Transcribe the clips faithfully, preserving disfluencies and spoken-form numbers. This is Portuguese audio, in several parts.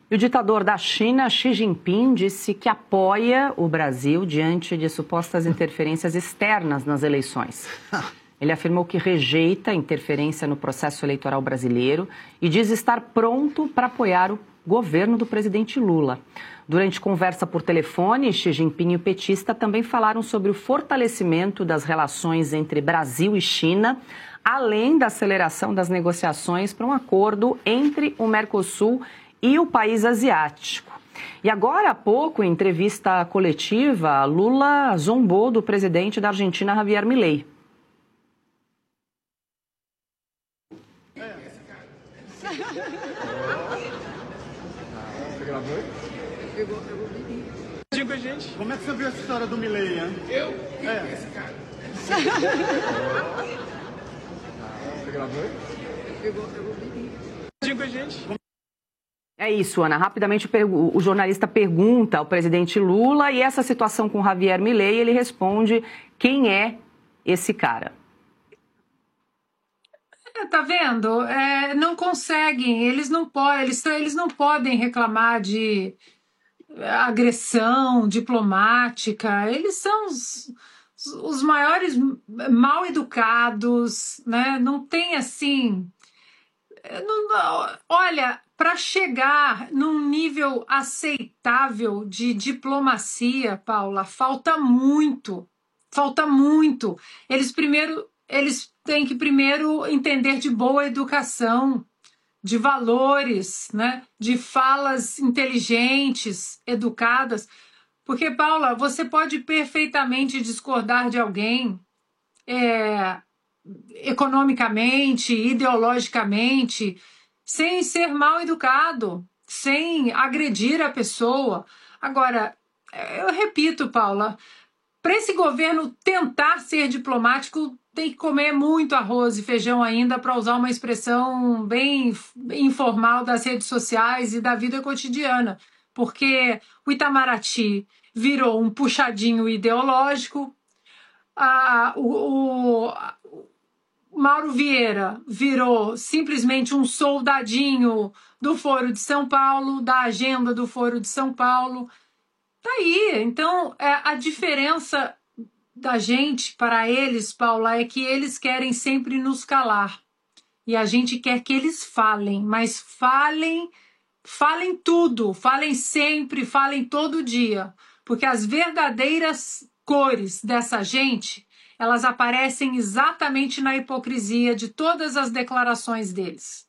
E o ditador da China, Xi Jinping, disse que apoia o Brasil diante de supostas interferências externas nas eleições. Ele afirmou que rejeita a interferência no processo eleitoral brasileiro e diz estar pronto para apoiar o governo do presidente Lula. Durante conversa por telefone, Xi Jinping e o petista também falaram sobre o fortalecimento das relações entre Brasil e China, além da aceleração das negociações para um acordo entre o Mercosul e o país asiático. E agora há pouco, em entrevista coletiva, Lula zombou do presidente da Argentina, Javier Milei. Você gravou? Eu vou, eu vou vir. Diga, gente. Como é que você viu essa história do Milei, hein? Eu? É. Esse cara. Você gravou? Eu vou, eu vou vir. Diga, gente. É isso, Ana. Rapidamente o, o jornalista pergunta ao presidente Lula e essa situação com Javier Milei, ele responde quem é esse cara. É, tá vendo? É, não conseguem, eles não, podem, eles, eles não podem reclamar de agressão diplomática, eles são os, os maiores mal educados, né? Não tem assim... Não, olha, para chegar num nível aceitável de diplomacia, Paula, falta muito, falta muito. Eles primeiro, eles têm que primeiro entender de boa educação, de valores, né? De falas inteligentes, educadas. Porque, Paula, você pode perfeitamente discordar de alguém é, economicamente, ideologicamente, sem ser mal educado, sem agredir a pessoa. Agora, eu repito, Paula, para esse governo tentar ser diplomático, tem que comer muito arroz e feijão ainda, para usar uma expressão bem informal das redes sociais e da vida cotidiana, porque o Itamaraty virou um puxadinho ideológico, a, o, o Mauro Vieira virou simplesmente um soldadinho do Foro de São Paulo, da agenda do Foro de São Paulo. Tá aí. Então, a diferença da gente para eles, Paula, é que eles querem sempre nos calar. E a gente quer que eles falem, mas falem, falem tudo, falem sempre, falem todo dia. Porque as verdadeiras cores dessa gente, elas aparecem exatamente na hipocrisia de todas as declarações deles.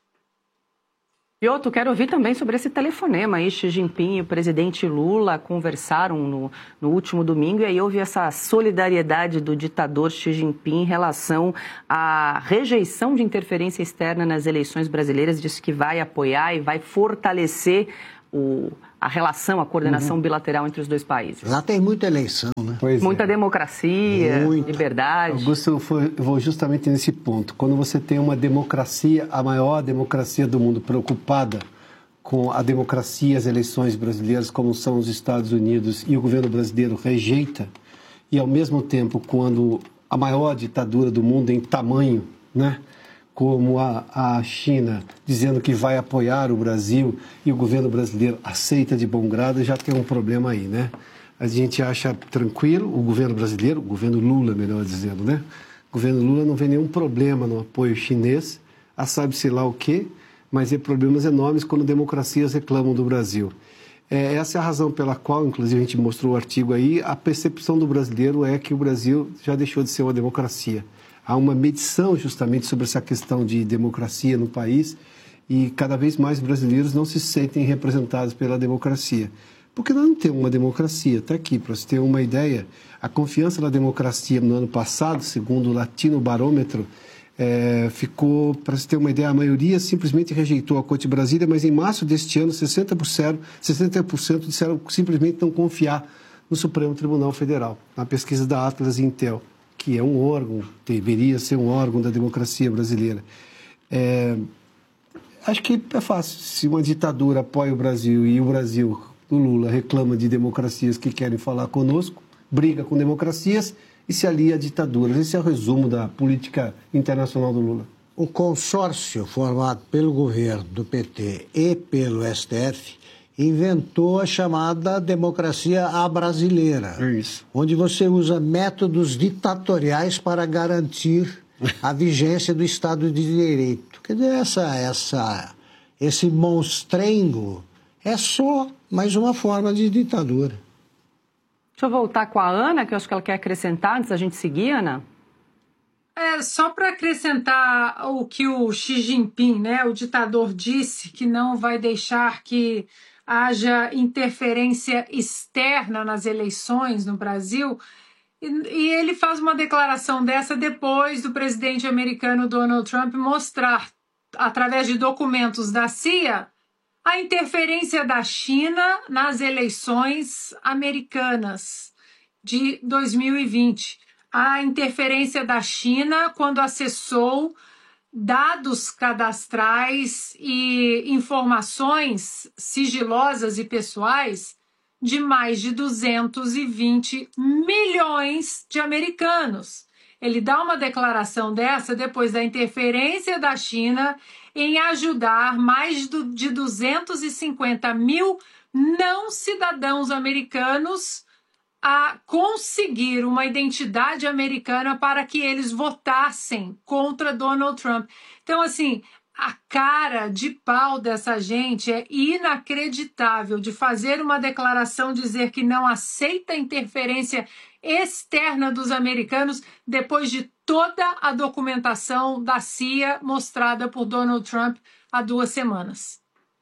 Piotr, quero ouvir também sobre esse telefonema aí. Xi Jinping e o presidente Lula conversaram no, no último domingo e aí houve essa solidariedade do ditador Xi Jinping em relação à rejeição de interferência externa nas eleições brasileiras. Disse que vai apoiar e vai fortalecer o, a relação, a coordenação uhum. bilateral entre os dois países. Lá tem muita eleição, né? Pois muita é. democracia, Muito. liberdade. Augusto, eu vou justamente nesse ponto. Quando você tem uma democracia, a maior democracia do mundo, preocupada com a democracia, as eleições brasileiras, como são os Estados Unidos, e o governo brasileiro rejeita, e ao mesmo tempo, quando a maior ditadura do mundo em tamanho, né? como a, a China dizendo que vai apoiar o Brasil e o governo brasileiro aceita de bom grado, já tem um problema aí, né? A gente acha tranquilo, o governo brasileiro, o governo Lula, melhor dizendo, né? O governo Lula não vê nenhum problema no apoio chinês, a sabe-se lá o quê, mas é problemas enormes quando democracias reclamam do Brasil. É, essa é a razão pela qual, inclusive a gente mostrou o artigo aí, a percepção do brasileiro é que o Brasil já deixou de ser uma democracia. Há uma medição justamente sobre essa questão de democracia no país e cada vez mais brasileiros não se sentem representados pela democracia. Porque nós não temos uma democracia. Está aqui, para você ter uma ideia, a confiança na democracia no ano passado, segundo o Latino Barômetro, é, ficou, para você ter uma ideia, a maioria simplesmente rejeitou a Corte de Brasília, mas em março deste ano, sessenta por cento, sessenta por cento disseram simplesmente não confiar no Supremo Tribunal Federal, na pesquisa da Atlas e Intel, que é um órgão, deveria ser um órgão da democracia brasileira. É, acho que é fácil. Se uma ditadura apoia o Brasil e o Brasil, o Lula, reclama de democracias que querem falar conosco, briga com democracias e se alia a ditaduras. Esse é o resumo da política internacional do Lula. o consórcio formado pelo governo do P T e pelo S T F inventou a chamada democracia à brasileira, É isso. onde você usa métodos ditatoriais para garantir a vigência do Estado de Direito. Quer dizer, essa, essa, esse monstrengo é só mais uma forma de ditadura. Deixa eu voltar com a Ana, que eu acho que ela quer acrescentar antes da gente seguir, Ana. É, só para acrescentar o que o Xi Jinping, né, o ditador, disse, que não vai deixar que haja interferência externa nas eleições no Brasil, e, e ele faz uma declaração dessa depois do presidente americano Donald Trump mostrar, através de documentos da C I A, a interferência da China nas eleições americanas de dois mil e vinte. A interferência da China quando acessou dados cadastrais e informações sigilosas e pessoais de mais de duzentos e vinte milhões de americanos. Ele dá uma declaração dessa depois da interferência da China em ajudar mais de duzentos e cinquenta mil não cidadãos americanos a conseguir uma identidade americana para que eles votassem contra Donald Trump. Então, assim, a cara de pau dessa gente é inacreditável, de fazer uma declaração, dizer que não aceita interferência externa dos americanos depois de toda a documentação da C I A mostrada por Donald Trump há duas semanas.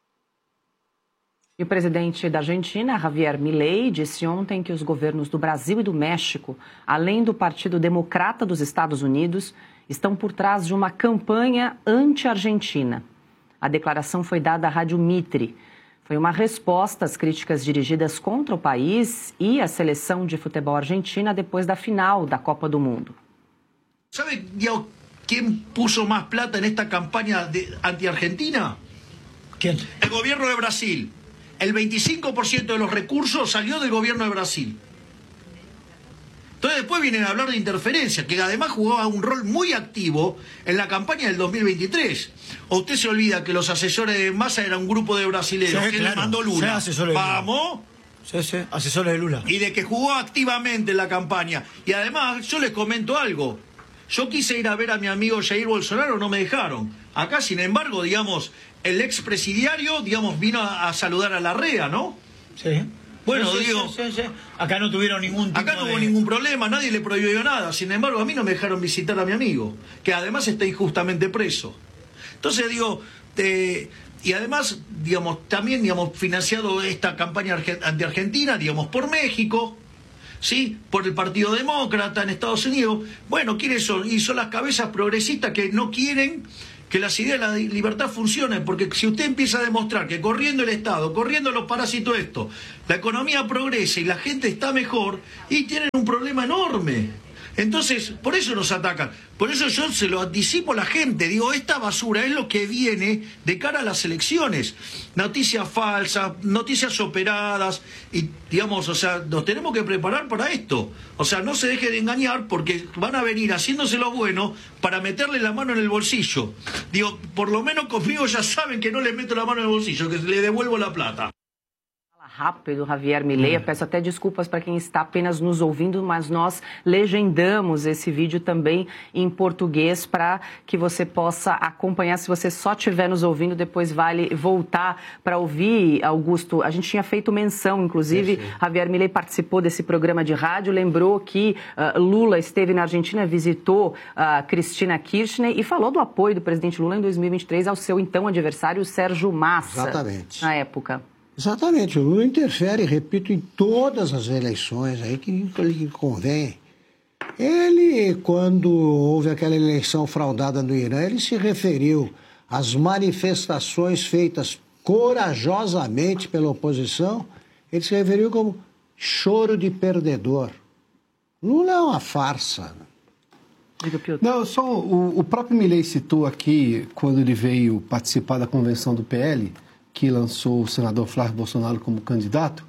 E o presidente da Argentina, Javier Milei, disse ontem que os governos do Brasil e do México, além do Partido Democrata dos Estados Unidos, estão por trás de uma campanha anti-argentina. A declaração foi dada à Rádio Mitre. Foi uma resposta às críticas dirigidas contra o país e a seleção de futebol argentina depois da final da Copa do Mundo. ¿Sabe quién puso más plata en esta campaña de anti-argentina? ¿Quién? El gobierno de Brasil. El veinticinco por ciento de los recursos salió del gobierno de Brasil. Entonces después vienen a hablar de interferencia, que además jugaba un rol muy activo en la campaña del dos mil veintitrés. ¿O usted se olvida que los asesores de Massa eran un grupo de brasileños Sí, que claro. le mandó Lula? Sí, asesores de Lula. Vamos. Sí, sí, asesores de Lula. Y de que jugó activamente en la campaña. Y además, yo les comento algo. Yo quise ir a ver a mi amigo Jair Bolsonaro, no me dejaron. Acá, sin embargo, digamos, el expresidiario, digamos, vino a, a saludar a Larrea, ¿no? Sí. Bueno, Sí, sí, digo... sí, sí, sí. Acá no tuvieron ningún tipo Acá no hubo de... ningún problema, nadie le prohibió nada. Sin embargo, a mí no me dejaron visitar a mi amigo, que además está injustamente preso. Entonces, digo... Eh, y además, digamos, también, digamos, financiado esta campaña anti-argentina, digamos, por México... ¿Sí? Por el Partido Demócrata en Estados Unidos. Bueno, ¿quiénes son? Y son las cabezas progresistas que no quieren que las ideas de la libertad funcionen, porque si usted empieza a demostrar que corriendo el Estado, corriendo los parásitos esto, la economía progresa y la gente está mejor, y tienen un problema enorme. Entonces, por eso nos atacan. Por eso yo se lo anticipo a la gente. Digo, esta basura es lo que viene de cara a las elecciones. Noticias falsas, noticias operadas. Y, digamos, o sea, nos tenemos que preparar para esto. O sea, no se dejen de engañar porque van a venir haciéndose lo bueno para meterle la mano en el bolsillo. Digo, por lo menos conmigo ya saben que no les meto la mano en el bolsillo, que le devuelvo la plata. Rápido, Javier Milei. Eu peço até desculpas para quem está apenas nos ouvindo, mas nós legendamos esse vídeo também em português para que você possa acompanhar. Se você só estiver nos ouvindo, depois vale voltar para ouvir, Augusto. A gente tinha feito menção, inclusive, é, Javier Milei participou desse programa de rádio, lembrou que uh, Lula esteve na Argentina, visitou uh, Cristina Kirchner e falou do apoio do presidente Lula em dois mil e vinte e três ao seu então adversário, Sérgio Massa. Exatamente. Na época. Exatamente, o Lula interfere, repito, em todas as eleições aí que lhe convém. Ele, quando houve aquela eleição fraudada no Irã, ele se referiu às manifestações feitas corajosamente pela oposição, ele se referiu como choro de perdedor. Lula é uma farsa. Não, só o, o próprio Milei citou aqui, quando ele veio participar da convenção do P L, que lançou o senador Flávio Bolsonaro como candidato,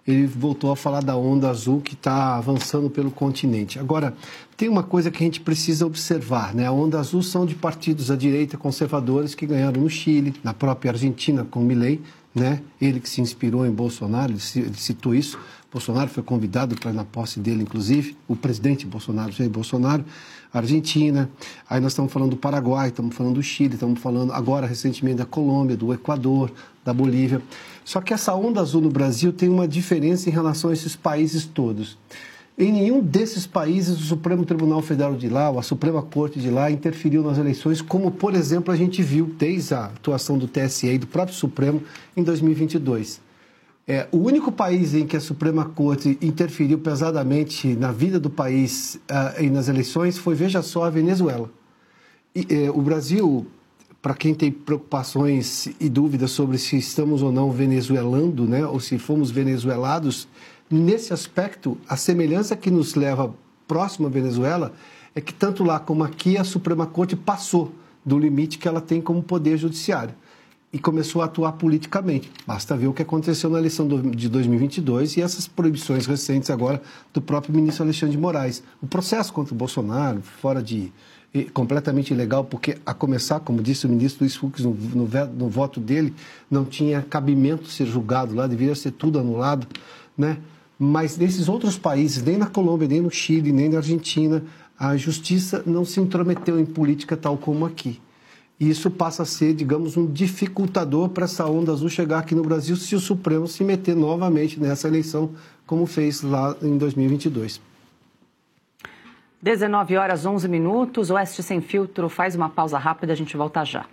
ele voltou a falar da onda azul que está avançando pelo continente. Agora, tem uma coisa que a gente precisa observar, né? A onda azul são de partidos à direita conservadores que ganharam no Chile, na própria Argentina com Milei, né? Ele que se inspirou em Bolsonaro, ele citou isso. Bolsonaro foi convidado para na posse dele, inclusive, o presidente Bolsonaro, Jair Bolsonaro, Argentina, aí nós estamos falando do Paraguai, estamos falando do Chile, estamos falando agora recentemente da Colômbia, do Equador, da Bolívia. Só que essa onda azul no Brasil tem uma diferença em relação a esses países todos. Em nenhum desses países o Supremo Tribunal Federal de lá, ou a Suprema Corte de lá, interferiu nas eleições, como, por exemplo, a gente viu desde a atuação do T S E e do próprio Supremo em dois mil e vinte e dois. É, o único país em que a Suprema Corte interferiu pesadamente na vida do país uh, e nas eleições foi, veja só, a Venezuela. E, é, o Brasil, para quem tem preocupações e dúvidas sobre se estamos ou não venezuelando, né, ou se fomos venezuelados, nesse aspecto, a semelhança que nos leva próximo à Venezuela é que tanto lá como aqui a Suprema Corte passou do limite que ela tem como poder judiciário e começou a atuar politicamente. Basta ver o que aconteceu na eleição de dois mil e vinte e dois e essas proibições recentes agora do próprio ministro Alexandre de Moraes. O processo contra o Bolsonaro, fora de... completamente ilegal, porque a começar, como disse o ministro Luiz Fux no, no, no voto dele, não tinha cabimento ser julgado lá, deveria ser tudo anulado, né? Mas nesses outros países, nem na Colômbia, nem no Chile, nem na Argentina, a justiça não se intrometeu em política tal como aqui. E isso passa a ser, digamos, um dificultador para essa onda azul chegar aqui no Brasil se o Supremo se meter novamente nessa eleição, como fez lá em dois mil e vinte e dois. dezenove horas, onze minutos, Oeste Sem Filtro faz uma pausa rápida, a gente volta já.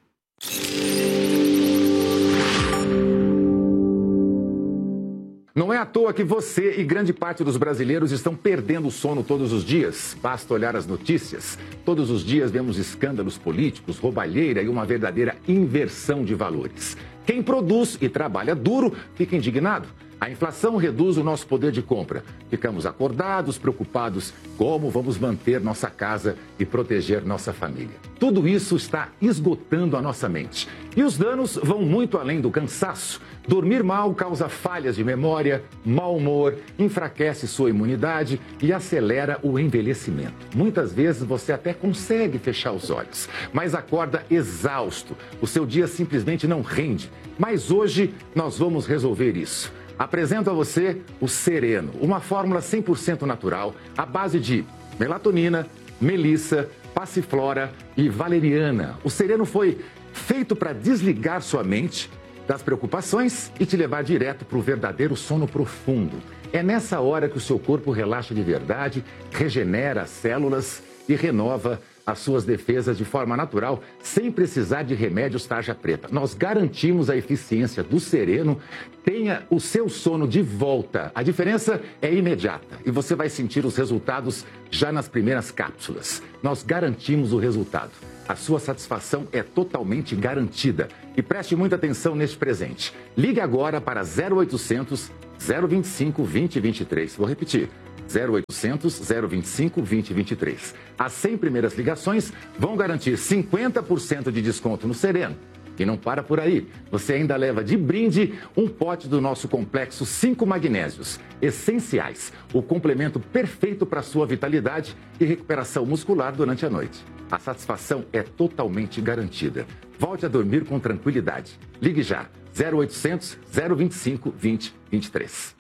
Não é à toa que você e grande parte dos brasileiros estão perdendo o sono todos os dias. Basta olhar as notícias. Todos os dias vemos escândalos políticos, roubalheira e uma verdadeira inversão de valores. Quem produz e trabalha duro fica indignado. A inflação reduz o nosso poder de compra. Ficamos acordados, preocupados como vamos manter nossa casa e proteger nossa família. Tudo isso está esgotando a nossa mente. E os danos vão muito além do cansaço. Dormir mal causa falhas de memória, mau humor, enfraquece sua imunidade e acelera o envelhecimento. Muitas vezes você até consegue fechar os olhos, mas acorda exausto. O seu dia simplesmente não rende. Mas hoje nós vamos resolver isso. Apresento a você o Sereno, uma fórmula cem por cento natural, à base de melatonina, melissa, passiflora e valeriana. O Sereno foi feito para desligar sua mente das preocupações e te levar direto para o verdadeiro sono profundo. É nessa hora que o seu corpo relaxa de verdade, regenera as células e renova as suas defesas de forma natural, sem precisar de remédios tarja preta. Nós garantimos a eficiência do Sereno. Tenha o seu sono de volta. A diferença é imediata e você vai sentir os resultados já nas primeiras cápsulas. Nós garantimos o resultado. A sua satisfação é totalmente garantida. E preste muita atenção neste presente. Ligue agora para zero oitocentos, zero vinte e cinco, vinte, vinte e três. Vou repetir. zero oitocentos, zero vinte e cinco, vinte, vinte e três. As cem primeiras ligações vão garantir cinquenta por cento de desconto no Sereno. E não para por aí. Você ainda leva de brinde um pote do nosso complexo cinco magnésios, essenciais, o complemento perfeito para sua vitalidade e recuperação muscular durante a noite. A satisfação é totalmente garantida. Volte a dormir com tranquilidade. Ligue já. zero oitocentos, zero vinte e cinco, vinte, vinte e três.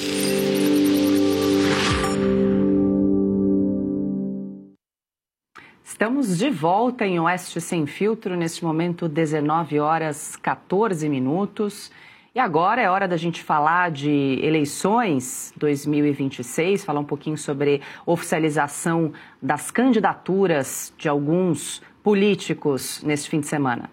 Estamos de volta em Oeste Sem Filtro, neste momento dezenove horas, quatorze minutos. E agora é hora da gente falar de eleições dois mil e vinte e seis, falar um pouquinho sobre oficialização das candidaturas de alguns políticos neste fim de semana.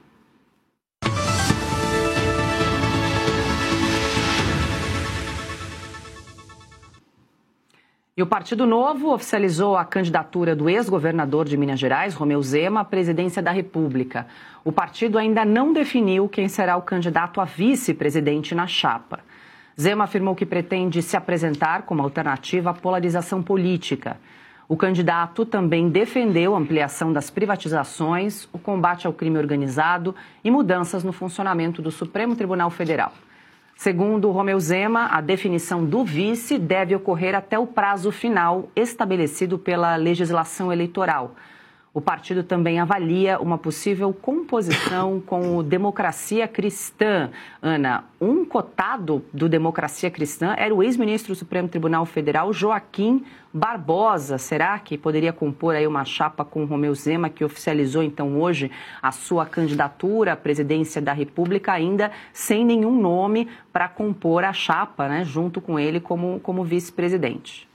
E o Partido Novo oficializou a candidatura do ex-governador de Minas Gerais, Romeu Zema, à presidência da República. O partido ainda não definiu quem será o candidato a vice-presidente na chapa. Zema afirmou que pretende se apresentar como alternativa à polarização política. O candidato também defendeu a ampliação das privatizações, o combate ao crime organizado e mudanças no funcionamento do Supremo Tribunal Federal. Segundo Romeu Zema, a definição do vice deve ocorrer até o prazo final estabelecido pela legislação eleitoral. O partido também avalia uma possível composição com o Democracia Cristã. Ana, um cotado do Democracia Cristã era o ex-ministro do Supremo Tribunal Federal, Joaquim Barbosa. Será que poderia compor aí uma chapa com Romeu Zema, que oficializou então hoje a sua candidatura à presidência da República, ainda sem nenhum nome para compor a chapa, né, junto com ele como, como vice-presidente?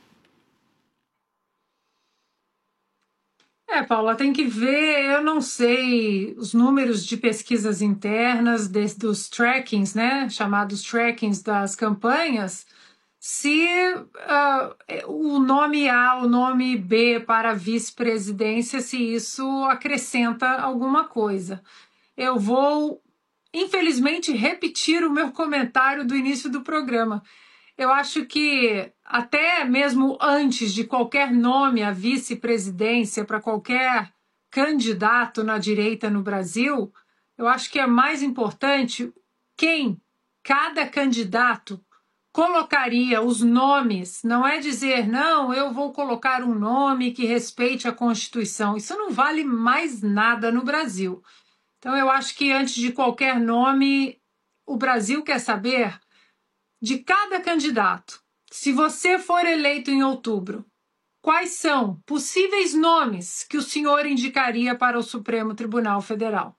É, Paula, tem que ver, eu não sei os números de pesquisas internas de, dos trackings, né, chamados trackings das campanhas, se uh, o nome A, o nome B para a vice-presidência, se isso acrescenta alguma coisa. Eu vou, infelizmente, repetir o meu comentário do início do programa. Eu acho que até mesmo antes de qualquer nome à vice-presidência para qualquer candidato na direita no Brasil, eu acho que é mais importante quem cada candidato colocaria os nomes. Não é dizer, não, eu vou colocar um nome que respeite a Constituição. Isso não vale mais nada no Brasil. Então eu acho que antes de qualquer nome, o Brasil quer saber de cada candidato. Se você for eleito em outubro, quais são possíveis nomes que o senhor indicaria para o Supremo Tribunal Federal?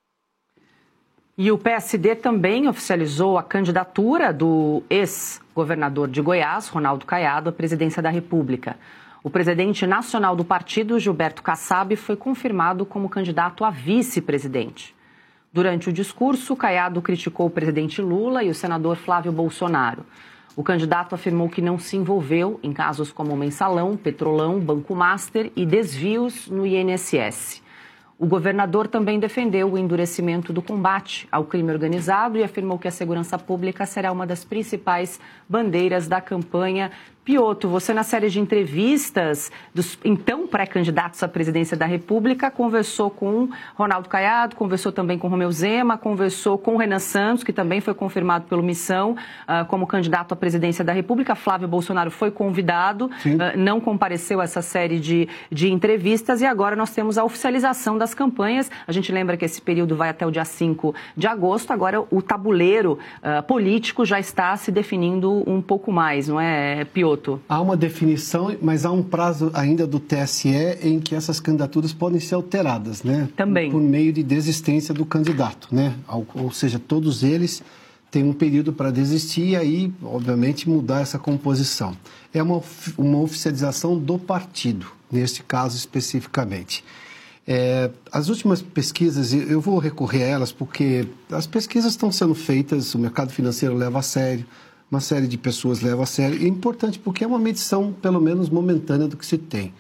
E o P S D também oficializou a candidatura do ex-governador de Goiás, Ronaldo Caiado, à presidência da República. O presidente nacional do partido, Gilberto Kassab, foi confirmado como candidato a vice-presidente. Durante o discurso, Caiado criticou o presidente Lula e o senador Flávio Bolsonaro. O candidato afirmou que não se envolveu em casos como Mensalão, Petrolão, Banco Master e desvios no I N S S. O governador também defendeu o endurecimento do combate ao crime organizado e afirmou que a segurança pública será uma das principais bandeiras da campanha. Piotto, você na série de entrevistas dos então pré-candidatos à presidência da República conversou com Ronaldo Caiado, conversou também com Romeu Zema, conversou com Renan Santos, que também foi confirmado pelo Missão uh, como candidato à presidência da República. Flávio Bolsonaro foi convidado, uh, não compareceu a essa série de, de entrevistas e agora nós temos a oficialização das campanhas. A gente lembra que esse período vai até o dia cinco de agosto, agora o tabuleiro uh, político já está se definindo um pouco mais, não é, Piotto? Há uma definição, mas há um prazo ainda do T S E em que essas candidaturas podem ser alteradas, né? Também. Por meio de desistência do candidato, né? Ou seja, todos eles têm um período para desistir e aí, obviamente, mudar essa composição. É uma, uma oficialização do partido, neste caso especificamente. É, as últimas pesquisas, eu vou recorrer a elas porque as pesquisas estão sendo feitas, o mercado financeiro leva a sério, uma série de pessoas leva a sério. E é importante porque é uma medição, pelo menos momentânea, do que se tem.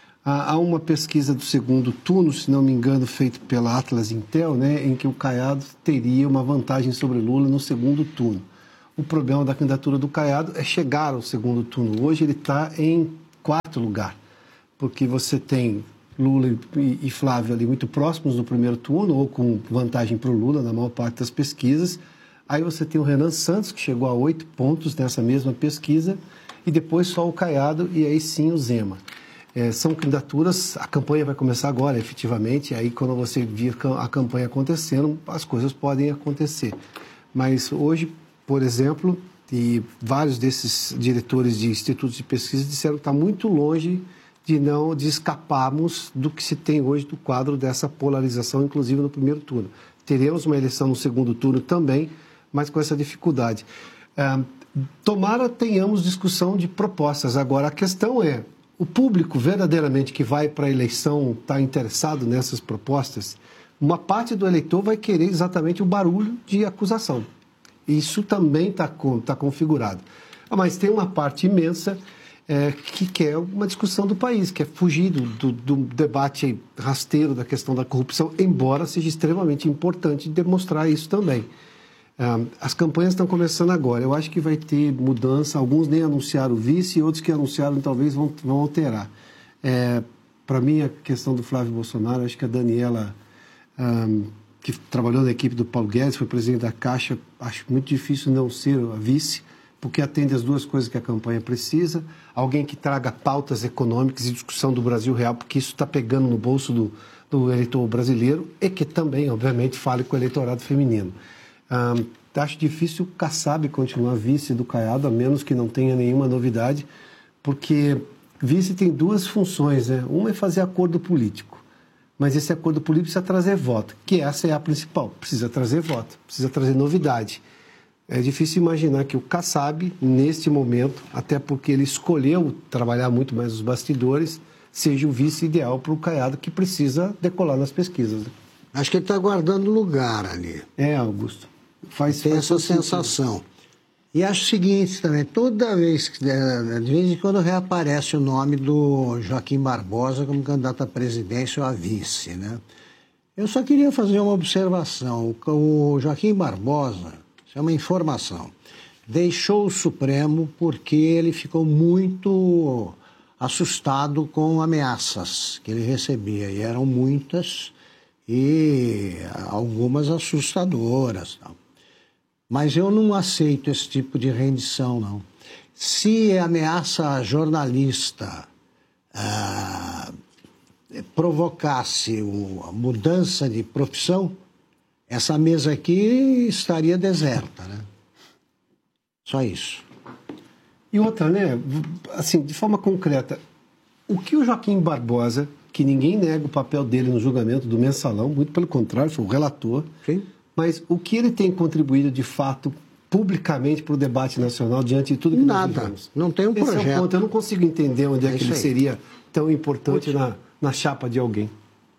Há uma pesquisa do segundo turno, se não me engano, feita pela Atlas Intel, né, em que o Caiado teria uma vantagem sobre Lula no segundo turno. O problema da candidatura do Caiado é chegar ao segundo turno. Hoje ele está em quarto lugar, porque você tem Lula e Flávio ali muito próximos do primeiro turno, ou com vantagem para o Lula na maior parte das pesquisas. Aí você tem o Renan Santos, que chegou a oito pontos nessa mesma pesquisa, e depois só o Caiado e aí sim o Zema. É, são candidaturas, a campanha vai começar agora, efetivamente, aí quando você vir a campanha acontecendo, as coisas podem acontecer. Mas hoje, por exemplo, e vários desses diretores de institutos de pesquisa disseram que está muito longe de não de escaparmos do que se tem hoje do quadro dessa polarização, inclusive no primeiro turno. Teremos uma eleição no segundo turno também, mas com essa dificuldade. É, tomara tenhamos discussão de propostas. Agora, a questão é, o público verdadeiramente que vai para a eleição está interessado nessas propostas? Uma parte do eleitor vai querer exatamente o barulho de acusação. Isso também está tá configurado. Mas tem uma parte imensa é, que quer uma discussão do país, que é fugir do, do, do debate rasteiro da questão da corrupção, embora seja extremamente importante demonstrar isso também. As campanhas estão começando agora. Eu acho que vai ter mudança. Alguns nem anunciaram o vice e outros que anunciaram talvez vão, vão alterar. É, para mim, a questão do Flávio Bolsonaro, acho que a Daniela um, que trabalhou na equipe do Paulo Guedes, foi presidente da Caixa, acho muito difícil não ser a vice, porque atende as duas coisas que a campanha precisa. Alguém que traga pautas econômicas e discussão do Brasil real, porque isso está pegando no bolso do, do eleitor brasileiro e que também, obviamente, fale com o eleitorado feminino. Hum, acho difícil o Kassab continuar vice do Caiado, a menos que não tenha nenhuma novidade, porque vice tem duas funções, né? Uma é fazer acordo político, mas esse acordo político precisa trazer voto, que essa é a principal, precisa trazer voto, precisa trazer novidade. É difícil imaginar que o Kassab, neste momento, até porque ele escolheu trabalhar muito mais os bastidores, seja o vice ideal para o Caiado, que precisa decolar nas pesquisas. Acho que ele está guardando lugar ali. É, Augusto. Faz, Tem faz essa sensação. Sentido. E acho o seguinte também, toda vez que, de vez em quando reaparece o nome do Joaquim Barbosa como candidato à presidência ou a vice, né? Eu só queria fazer uma observação. O Joaquim Barbosa, isso é uma informação, deixou o Supremo porque ele ficou muito assustado com ameaças que ele recebia, e eram muitas e algumas assustadoras, tal. Mas eu não aceito esse tipo de rendição, não. Se ameaça a jornalista ah, provocasse a mudança de profissão, essa mesa aqui estaria deserta, né? Só isso. E outra, né? Assim, de forma concreta, o que o Joaquim Barbosa, que ninguém nega o papel dele no julgamento do Mensalão, muito pelo contrário, foi o relator. Sim. Mas o que ele tem contribuído, de fato, publicamente para o debate nacional, diante de tudo que Nada. nós vivemos? Não tem um Esse projeto. É o ponto. Eu não consigo entender onde é, é que ele aí. seria tão importante na, na chapa de alguém.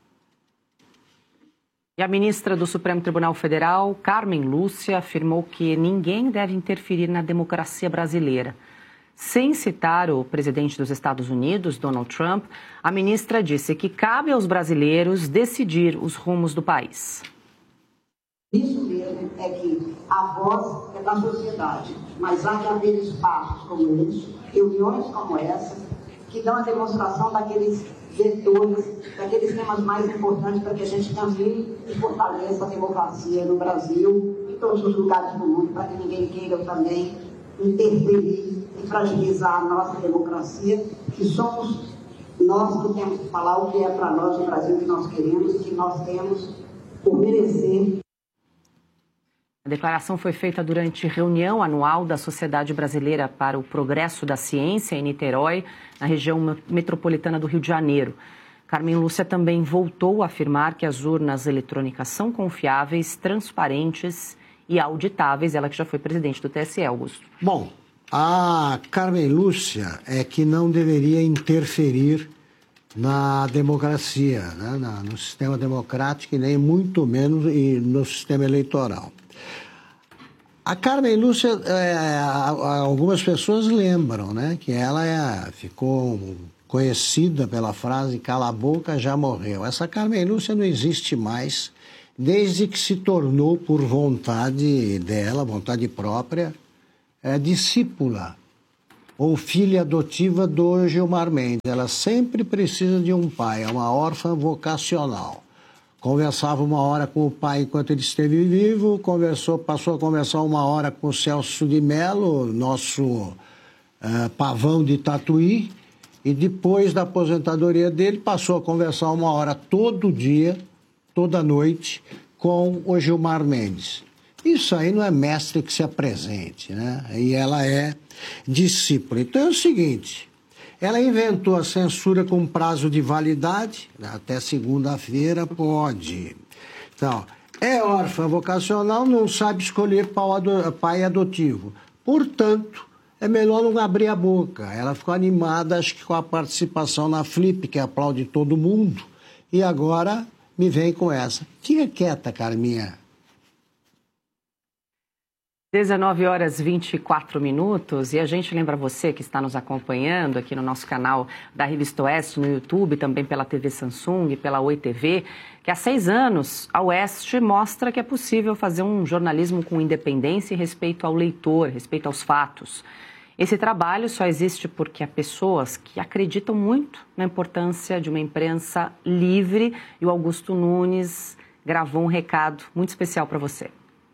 E a ministra do Supremo Tribunal Federal, Carmen Lúcia, afirmou que ninguém deve interferir na democracia brasileira. Sem citar o presidente dos Estados Unidos, Donald Trump, a ministra disse que cabe aos brasileiros decidir os rumos do país. Isso mesmo é que a voz é da sociedade, mas há de haver espaços como esse, reuniões como essa, que dão a demonstração daqueles vetores, daqueles temas mais importantes para que a gente caminhe e fortaleça a democracia no Brasil, em todos os lugares do mundo, para que ninguém queira também interferir e fragilizar a nossa democracia, que somos nós que temos que falar o que é para nós o Brasil que nós queremos e que nós temos por merecer. A declaração foi feita durante reunião anual da Sociedade Brasileira para o Progresso da Ciência em Niterói, na região metropolitana do Rio de Janeiro. Carmen Lúcia também voltou a afirmar que as urnas eletrônicas são confiáveis, transparentes e auditáveis. Ela que já foi presidente do T S E, Augusto. Bom, a Carmen Lúcia é que não deveria interferir na democracia, né? No sistema democrático e nem muito menos no sistema eleitoral. A Carmen Lúcia, é, algumas pessoas lembram, né, que ela é, ficou conhecida pela frase "cala a boca, já morreu". Essa Carmen Lúcia não existe mais desde que se tornou, por vontade dela, vontade própria, é, discípula ou filha adotiva do Gilmar Mendes. Ela sempre precisa de um pai, é uma órfã vocacional. Conversava uma hora com o pai enquanto ele esteve vivo, conversou, passou a conversar uma hora com o Celso de Mello, nosso uh, pavão de Tatuí, e depois da aposentadoria dele passou a conversar uma hora todo dia, toda noite, com o Gilmar Mendes. Isso aí não é mestre que se apresente, né? E ela é discípula. Então é o seguinte... Ela inventou a censura com prazo de validade, até segunda-feira pode. Então, é órfã vocacional, não sabe escolher pai adotivo. Portanto, é melhor não abrir a boca. Ela ficou animada, acho que com a participação na Flip, que aplaude todo mundo, e agora me vem com essa. Fica quieta, Carminha. dezenove horas e vinte e quatro minutos, e a gente lembra você que está nos acompanhando aqui no nosso canal da Revista Oeste, no YouTube, também pela T V Samsung, pela Oi T V, que há seis anos a Oeste mostra que é possível fazer um jornalismo com independência e respeito ao leitor, respeito aos fatos. Esse trabalho só existe porque há pessoas que acreditam muito na importância de uma imprensa livre, e o Augusto Nunes gravou um recado muito especial para você.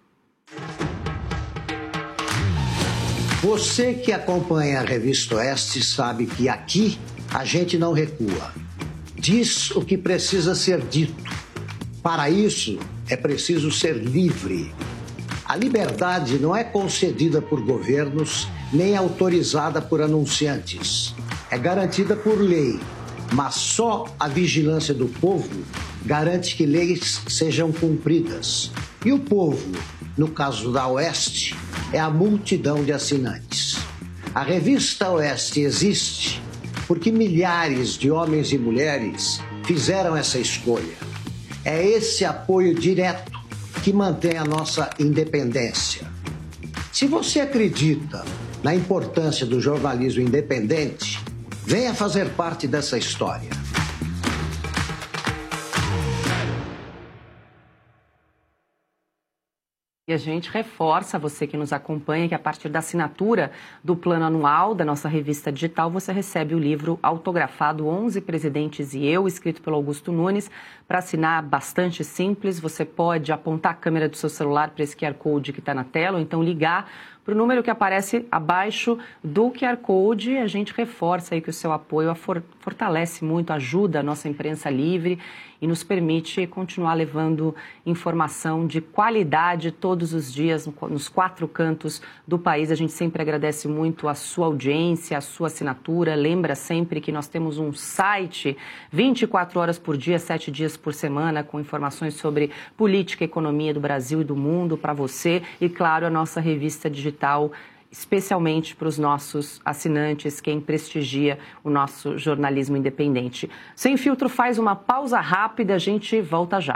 Você que acompanha a Revista Oeste sabe que aqui a gente não recua. Diz o que precisa ser dito. Para isso, é preciso ser livre. A liberdade não é concedida por governos nem autorizada por anunciantes. É garantida por lei, mas só a vigilância do povo garante que leis sejam cumpridas. E o povo, no caso da Oeste, é a multidão de assinantes. A Revista Oeste existe porque milhares de homens e mulheres fizeram essa escolha. É esse apoio direto que mantém a nossa independência. Se você acredita na importância do jornalismo independente, venha fazer parte dessa história. E a gente reforça, você que nos acompanha, que a partir da assinatura do plano anual da nossa revista digital, você recebe o livro autografado onze Presidentes e Eu, escrito pelo Augusto Nunes. Para assinar, bastante simples, você pode apontar a câmera do seu celular para esse Q R Code que está na tela, ou então ligar para o número que aparece abaixo do Q R Code. A gente reforça aí que o seu apoio fortalece muito, ajuda a nossa imprensa livre e nos permite continuar levando informação de qualidade todos os dias nos quatro cantos do país. A gente sempre agradece muito a sua audiência, a sua assinatura. Lembra sempre que nós temos um site vinte e quatro horas por dia, sete dias por semana, com informações sobre política e economia do Brasil e do mundo para você. E, claro, a nossa revista digital, especialmente para os nossos assinantes, quem prestigia o nosso jornalismo independente. Sem Filtro faz uma pausa rápida, a gente volta já.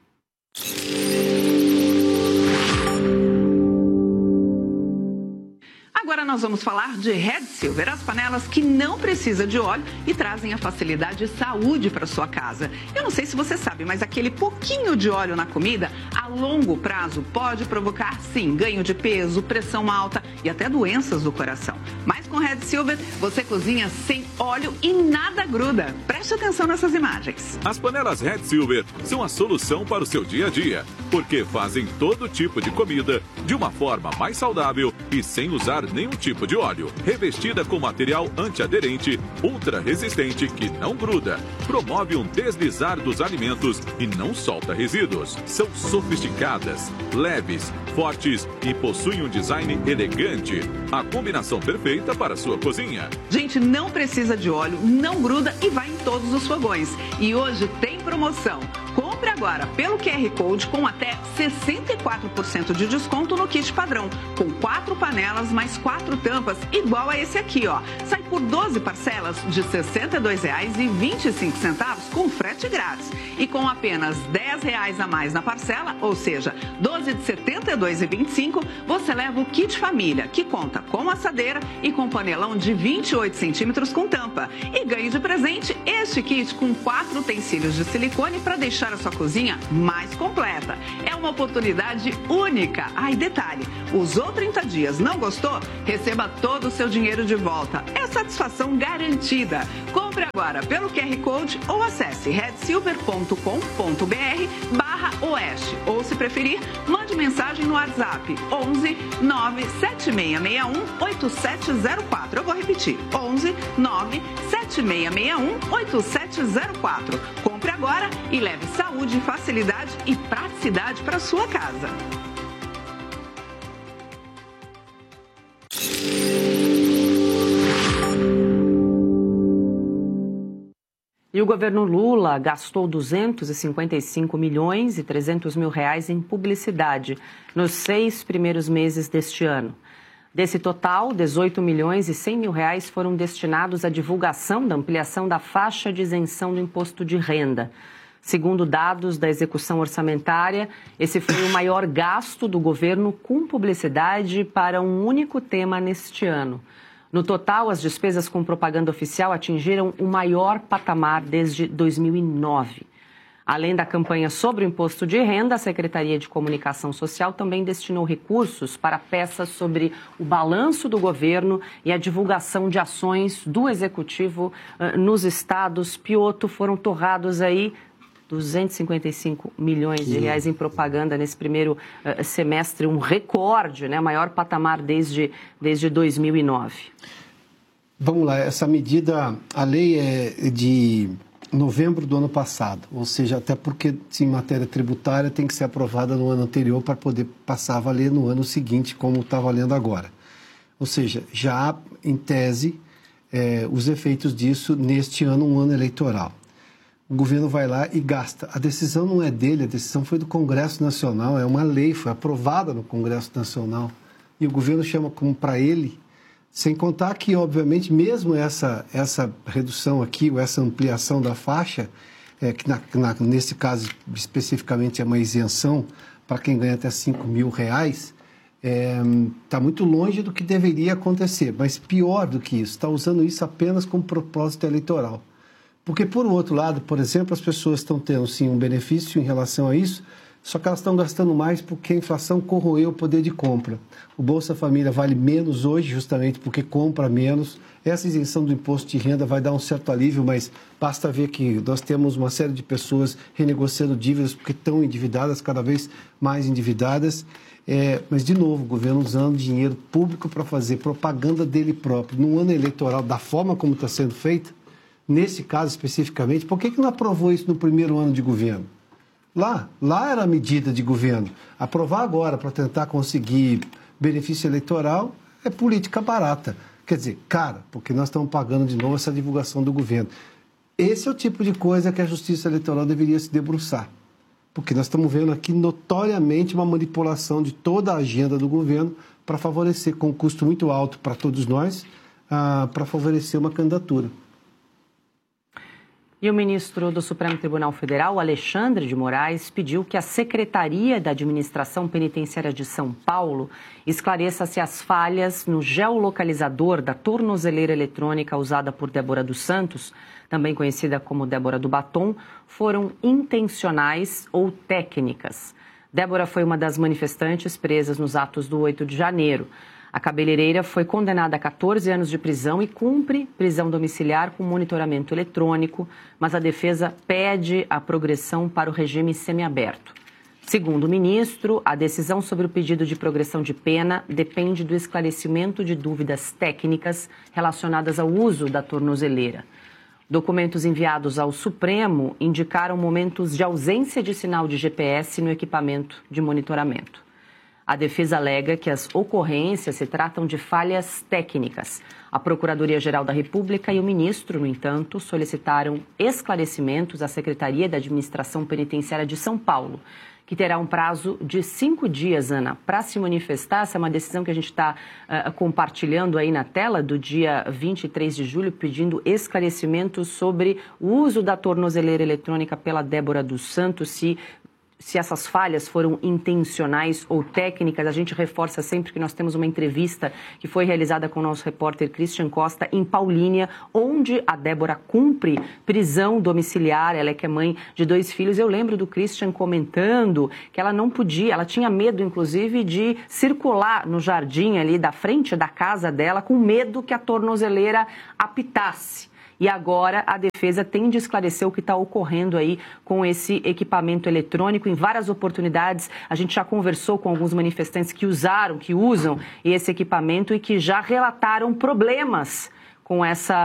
Agora nós vamos falar de Red Silver, as panelas que não precisam de óleo e trazem a facilidade e saúde para sua casa. Eu não sei se você sabe, mas aquele pouquinho de óleo na comida, a longo prazo, pode provocar, sim, ganho de peso, pressão alta e até doenças do coração. Mas com Red Silver, você cozinha sem óleo e nada gruda. Preste atenção nessas imagens. As panelas Red Silver são a solução para o seu dia a dia, porque fazem todo tipo de comida de uma forma mais saudável e sem usar nenhum tipo de óleo. Revestida com material antiaderente, ultra resistente que não gruda, promove um deslizar dos alimentos e não solta resíduos. São sofisticadas, leves, fortes e possuem um design elegante. A combinação perfeita para a sua cozinha. Gente, não precisa de óleo, não gruda e vai em todos os fogões. E hoje tem promoção. Compre agora pelo Q R Code com até sessenta e quatro por cento de desconto no kit padrão, com quatro panelas mais quatro tampas, igual a esse aqui, ó. Sai por doze parcelas de sessenta e dois reais e vinte e cinco centavos com frete grátis. E com apenas dez reais a mais na parcela, ou seja, doze de setenta e dois reais e vinte e cinco, você leva o kit família, que conta com assadeira e com panelão de vinte e oito centímetros com tampa. E ganhe de presente este kit com quatro utensílios de silicone para deixar a sua cozinha mais completa. É uma oportunidade única. Ah, e detalhe, usou trinta dias, não gostou? Receba todo o seu dinheiro de volta. É satisfação garantida. Compre agora pelo Q R Code ou acesse red silver ponto com ponto br barra oeste. Ou, se preferir, mande mensagem no WhatsApp onze nove sete seis seis um oito sete zero quatro. Eu vou repetir, onze nove sete seis seis um oito sete zero quatro. Compre agora e leve saúde, facilidade e praticidade para sua casa. E o governo Lula gastou duzentos e cinquenta e cinco milhões e trezentos mil reais em publicidade nos seis primeiros meses deste ano. Desse total, dezoito milhões e cem mil reais foram destinados à divulgação da ampliação da faixa de isenção do imposto de renda. Segundo dados da execução orçamentária, esse foi o maior gasto do governo com publicidade para um único tema neste ano. No total, as despesas com propaganda oficial atingiram o maior patamar desde dois mil e nove. Além da campanha sobre o imposto de renda, a Secretaria de Comunicação Social também destinou recursos para peças sobre o balanço do governo e a divulgação de ações do Executivo uh, nos estados. Piotto, foram torrados aí duzentos e cinquenta e cinco milhões de reais em propaganda nesse primeiro uh, semestre, um recorde, né? Maior patamar desde, desde dois mil e nove. Vamos lá, essa medida, a lei é de novembro do ano passado, ou seja, até porque em matéria tributária tem que ser aprovada no ano anterior para poder passar a valer no ano seguinte, como está valendo agora. Ou seja, já há, em tese, é, os efeitos disso neste ano, um ano eleitoral. O governo vai lá e gasta. A decisão não é dele, a decisão foi do Congresso Nacional, é uma lei, foi aprovada no Congresso Nacional. E o governo chama como para ele, sem contar que, obviamente, mesmo essa, essa redução aqui, ou essa ampliação da faixa, é, que na, na, nesse caso especificamente é uma isenção para quem ganha até cinco mil reais, está é, muito longe do que deveria acontecer. Mas pior do que isso, está usando isso apenas como propósito eleitoral. Porque, por outro lado, por exemplo, as pessoas estão tendo, sim, um benefício em relação a isso, só que elas estão gastando mais porque a inflação corroeu o poder de compra. O Bolsa Família vale menos hoje, justamente porque compra menos. Essa isenção do imposto de renda vai dar um certo alívio, mas basta ver que nós temos uma série de pessoas renegociando dívidas porque estão endividadas, cada vez mais endividadas. É, mas, de novo, o governo usando dinheiro público para fazer propaganda dele próprio, num ano eleitoral, da forma como está sendo feita, nesse caso especificamente, por que que não aprovou isso no primeiro ano de governo? Lá, lá era a medida de governo. Aprovar agora para tentar conseguir benefício eleitoral é política barata. Quer dizer, cara, porque nós estamos pagando de novo essa divulgação do governo. Esse é o tipo de coisa que a Justiça Eleitoral deveria se debruçar. Porque nós estamos vendo aqui notoriamente uma manipulação de toda a agenda do governo para favorecer, com um custo muito alto para todos nós, ah, para favorecer uma candidatura. E o ministro do Supremo Tribunal Federal, Alexandre de Moraes, pediu que a Secretaria da Administração Penitenciária de São Paulo esclareça se as falhas no geolocalizador da tornozeleira eletrônica usada por Débora dos Santos, também conhecida como Débora do Batom, foram intencionais ou técnicas. Débora foi uma das manifestantes presas nos atos do oito de janeiro. A cabeleireira foi condenada a quatorze anos de prisão e cumpre prisão domiciliar com monitoramento eletrônico, mas a defesa pede a progressão para o regime semiaberto. Segundo o ministro, a decisão sobre o pedido de progressão de pena depende do esclarecimento de dúvidas técnicas relacionadas ao uso da tornozeleira. Documentos enviados ao Supremo indicaram momentos de ausência de sinal de G P S no equipamento de monitoramento. A defesa alega que as ocorrências se tratam de falhas técnicas. A Procuradoria-Geral da República e o ministro, no entanto, solicitaram esclarecimentos à Secretaria da Administração Penitenciária de São Paulo, que terá um prazo de cinco dias, Ana, para se manifestar. Essa é uma decisão que a gente está uh, compartilhando aí na tela, do dia vinte e três de julho, pedindo esclarecimentos sobre o uso da tornozeleira eletrônica pela Débora dos Santos, se... se essas falhas foram intencionais ou técnicas. A gente reforça sempre que nós temos uma entrevista que foi realizada com o nosso repórter Christian Costa em Paulínia, onde a Débora cumpre prisão domiciliar. Ela é que é mãe de dois filhos. Eu lembro do Christian comentando que ela não podia, ela tinha medo, inclusive, de circular no jardim ali da frente da casa dela, com medo que a tornozeleira apitasse. E agora a defesa tem de esclarecer o que está ocorrendo aí com esse equipamento eletrônico. Em várias oportunidades, a gente já conversou com alguns manifestantes que usaram, que usam esse equipamento e que já relataram problemas com essa